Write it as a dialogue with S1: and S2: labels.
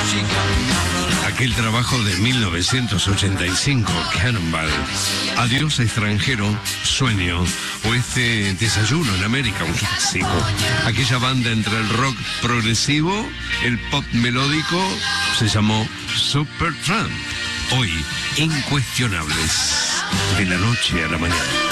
S1: Aquel trabajo de 1985, Cannonball, Adiós extranjero, Sueño, o este Desayuno en América, un clásico. Aquella banda entre el rock progresivo, el pop melódico, se llamó Supertramp. Hoy, incuestionables, de la noche a la mañana.